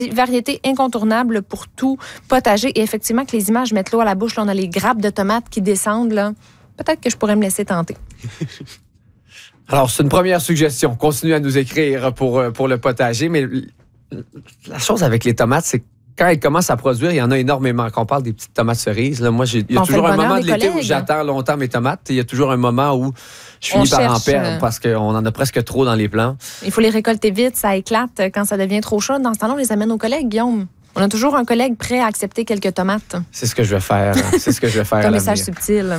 Variété incontournable pour tout potager. Et effectivement, que les images mettent l'eau à la bouche. Là, on a les grappes de tomates qui descendent. Là. Peut-être que je pourrais me laisser tenter. Alors, c'est une première suggestion. Continuez à nous écrire pour le potager. Mais la chose avec les tomates, c'est que quand elles commencent à produire, il y en a énormément. Quand on parle des petites tomates cerises, là, moi, il y a toujours un moment de l'été où j'attends longtemps mes tomates. Il y a toujours un moment où je finis par en perdre parce qu'on en a presque trop dans les plants. Il faut les récolter vite, ça éclate quand ça devient trop chaud. Dans ce temps-là, on les amène aux collègues, Guillaume. On a toujours un collègue prêt à accepter quelques tomates. C'est ce que je vais faire. C'est un message subtil.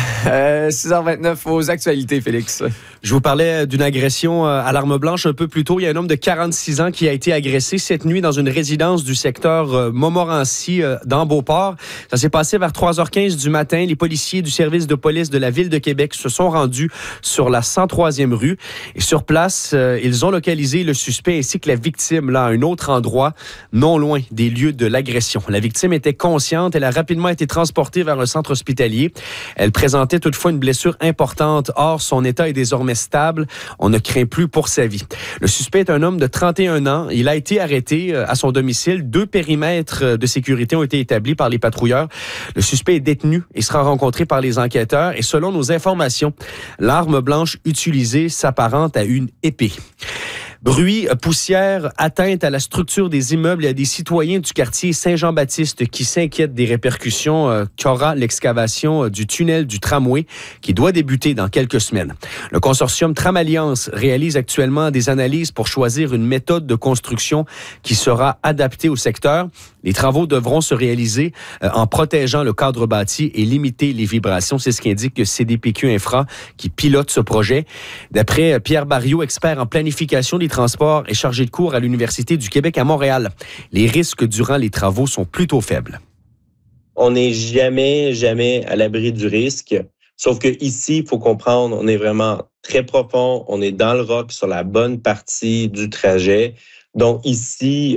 6h29 aux actualités, Félix. Je vous parlais d'une agression à l'arme blanche un peu plus tôt. Il y a un homme de 46 ans qui a été agressé cette nuit dans une résidence du secteur Montmorency dans Beauport. Ça s'est passé vers 3h15 du matin. Les policiers du service de police de la Ville de Québec se sont rendus sur la 103e rue. Et sur place, ils ont localisé le suspect ainsi que la victime là, à un autre endroit, non loin des lieux de l'agression. La victime était consciente. Elle a rapidement été transportée vers un centre hospitalier. Elle présentait toutefois une blessure importante. Or, son état est désormais stable. On ne craint plus pour sa vie. Le suspect est un homme de 31 ans. Il a été arrêté à son domicile. 2 périmètres de sécurité ont été établis par les patrouilleurs. Le suspect est détenu et sera rencontré par les enquêteurs. Et selon nos informations, l'arme blanche utilisée s'apparente à une épée. Bruit, poussière, atteinte à la structure des immeubles et à des citoyens du quartier Saint-Jean-Baptiste qui s'inquiètent des répercussions qu'aura l'excavation du tunnel du tramway qui doit débuter dans quelques semaines. Le consortium Tramalliance réalise actuellement des analyses pour choisir une méthode de construction qui sera adaptée au secteur. Les travaux devront se réaliser en protégeant le cadre bâti et limiter les vibrations. C'est ce qu'indique CDPQ Infra qui pilote ce projet. D'après Pierre Barriot, expert en planification des transports et chargé de cours à l'Université du Québec à Montréal, les risques durant les travaux sont plutôt faibles. On n'est jamais à l'abri du risque. Sauf que ici, il faut comprendre, on est vraiment très profond. On est dans le roc sur la bonne partie du trajet. Donc ici,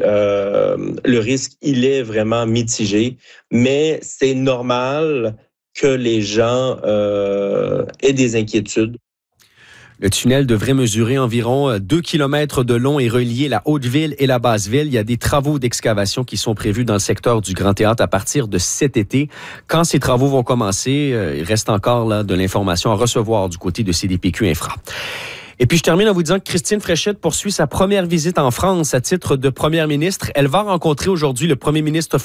le risque, il est vraiment mitigé, mais c'est normal que les gens aient des inquiétudes. Le tunnel devrait mesurer environ 2 km de long et relier la Haute-Ville et la Basse-Ville. Il y a des travaux d'excavation qui sont prévus dans le secteur du Grand Théâtre à partir de cet été. Quand ces travaux vont commencer, il reste encore là, de l'information à recevoir du côté de CDPQ Infra. Et puis, je termine en vous disant que Christine Fréchette poursuit sa première visite en France à titre de première ministre. Elle va rencontrer aujourd'hui le premier ministre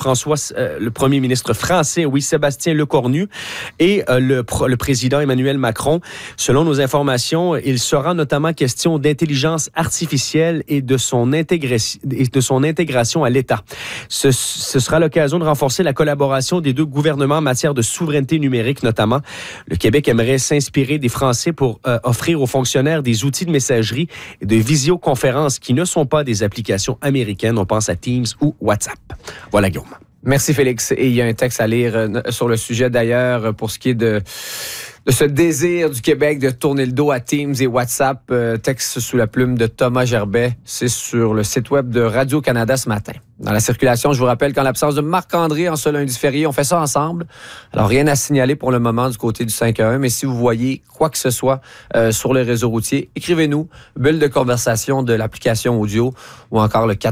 français, Sébastien Lecornu, et le président Emmanuel Macron. Selon nos informations, il sera notamment question d'intelligence artificielle et de son intégration à l'État. Ce sera l'occasion de renforcer la collaboration des deux gouvernements en matière de souveraineté numérique, notamment. Le Québec aimerait s'inspirer des Français pour offrir aux fonctionnaires des outils de messagerie et de visioconférence qui ne sont pas des applications américaines. On pense à Teams ou WhatsApp. Voilà, Guillaume. Merci, Félix. Et il y a un texte à lire sur le sujet, d'ailleurs, pour ce qui est de ce désir du Québec de tourner le dos à Teams et WhatsApp. Texte sous la plume de Thomas Gerbet. C'est sur le site web de Radio-Canada ce matin. Dans la circulation, je vous rappelle qu'en l'absence de Marc-André en ce lundi férié, on fait ça ensemble. Alors, rien à signaler pour le moment du côté du 5-1, mais si vous voyez quoi que ce soit sur le réseau routier, écrivez-nous, bulle de conversation de l'application audio ou encore le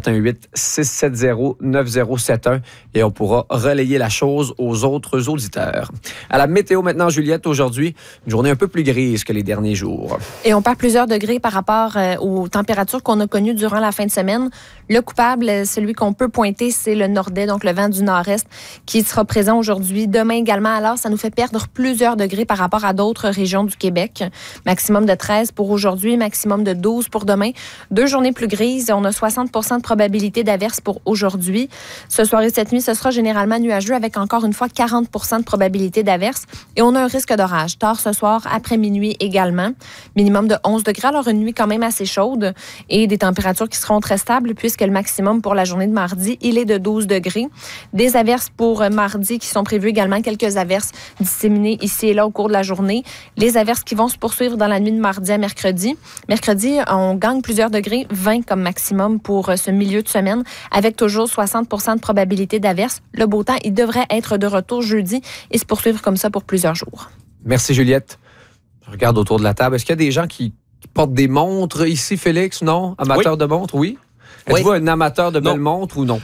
418-670-9071 et on pourra relayer la chose aux autres auditeurs. À la météo maintenant, Juliette, aujourd'hui, une journée un peu plus grise que les derniers jours. Et on perd plusieurs degrés par rapport aux températures qu'on a connues durant la fin de semaine. Le coupable, celui qu'on peut pointer, c'est le nordais, donc le vent du nord-est qui sera présent aujourd'hui. Demain également, alors, ça nous fait perdre plusieurs degrés par rapport à d'autres régions du Québec. Maximum de 13 pour aujourd'hui, maximum de 12 pour demain. 2 journées plus grises. On a 60% de probabilité d'averse pour aujourd'hui. Ce soir et cette nuit, ce sera généralement nuageux avec encore une fois 40% de probabilité d'averse. Et on a un risque d'orage. Tard ce soir, après minuit également. Minimum de 11 degrés. Alors, une nuit quand même assez chaude et des températures qui seront très stables puisque le maximum pour la journée de mardi, il est de 12 degrés. Des averses pour mardi qui sont prévues également. Quelques averses disséminées ici et là au cours de la journée. Les averses qui vont se poursuivre dans la nuit de mardi à mercredi. Mercredi, on gagne plusieurs degrés, 20 comme maximum pour ce milieu de semaine, avec toujours 60% de probabilité d'averse. Le beau temps, il devrait être de retour jeudi et se poursuivre comme ça pour plusieurs jours. Merci, Juliette. Je regarde autour de la table. Est-ce qu'il y a des gens qui portent des montres ici, Félix? Non? Amateurs de montres, oui? Êtes-vous un amateur de belles montres ou non?